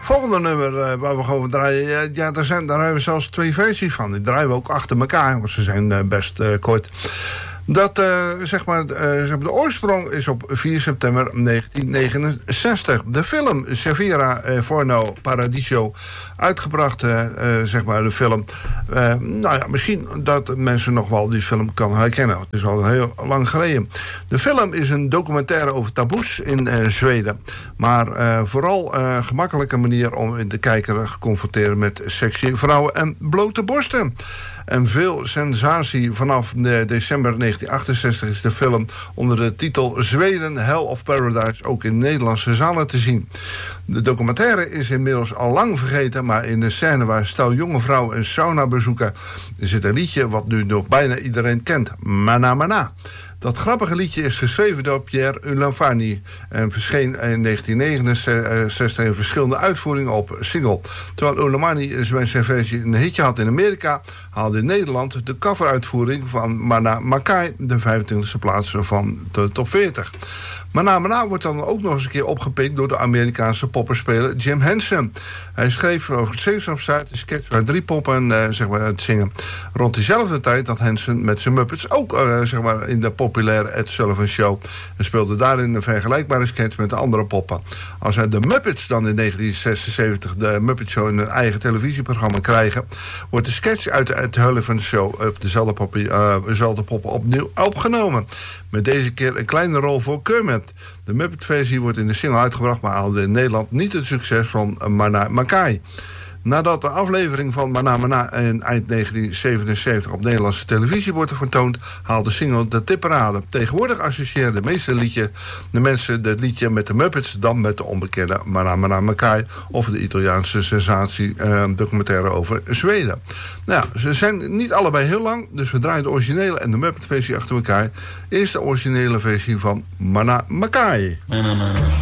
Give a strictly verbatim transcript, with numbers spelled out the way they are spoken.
Volgende nummer uh, waar we gewoon draaien, uh, ja, daar, zijn, daar hebben we zelfs twee versies van. Die draaien we ook achter elkaar, want ze zijn uh, best uh, kort. Dat, uh, zeg maar, uh, de oorsprong is op vier september negentien negenenzestig. De film Severa uh, Forno Paradiso, uitgebracht, uh, uh, zeg maar, de film. Uh, nou ja, misschien dat mensen nog wel die film kan herkennen. Het is al heel lang geleden. De film is een documentaire over taboes in uh, Zweden. Maar uh, vooral een uh, gemakkelijke manier om de kijker te confronteren met sexy vrouwen en blote borsten. En veel sensatie. Vanaf de december negentien achtenzestig is de film onder de titel Zweden, Hell of Paradise ook in Nederlandse zalen te zien. De documentaire is inmiddels al lang vergeten, maar in de scène waar stel jonge vrouwen een sauna bezoeken zit een liedje wat nu nog bijna iedereen kent. Mana Mana. Dat grappige liedje is geschreven door Pierre Ulanfani en verscheen in negentien negenenzestig in verschillende uitvoeringen op single. Terwijl Ulanfani bij zijn versie een hitje had in Amerika, haalde in Nederland de coveruitvoering van Mana Makai de vijfentwintigste plaats van de top veertig. Mana Mana wordt dan ook nog eens een keer opgepikt door de Amerikaanse popperspeler Jim Henson. Hij schreef over Sings op Zuid een sketch waar drie poppen uh, zeg maar, het zingen. Rond diezelfde tijd had Henson met zijn Muppets ook uh, zeg maar, in de populaire Ed Sullivan Show. En speelde daarin een vergelijkbare sketch met de andere poppen. Als hij de Muppets dan in negentien zesenzeventig de Muppet Show in een eigen televisieprogramma krijgen, wordt de sketch uit de Ed Sullivan Show op dezelfde poppen, uh, dezelfde poppen opnieuw opgenomen. Met deze keer een kleine rol voor Kermit. De Muppet-versie wordt in de single uitgebracht, maar haalde in Nederland niet het succes van Mana Makai. Nadat de aflevering van Mana Mana in eind negentien zevenenzeventig op Nederlandse televisie wordt vertoond, haalde de single de tipparade. Tegenwoordig associëren de meeste liedje, de mensen het liedje met de Muppets dan met de onbekende Mana Mana Makai of de Italiaanse sensatie uh, documentaire over Zweden. Nou ja, ze zijn niet allebei heel lang, dus we draaien de originele en de Muppet-versie achter elkaar. Eerst de originele versie van Mana Makai.